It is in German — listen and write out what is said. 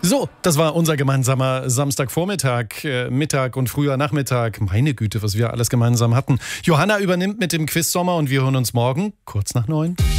So, das war unser gemeinsamer Samstagvormittag, Mittag und früher Nachmittag. Meine Güte, was wir alles gemeinsam hatten. Johanna übernimmt mit dem Quiz Sommer und wir hören uns morgen kurz nach 9.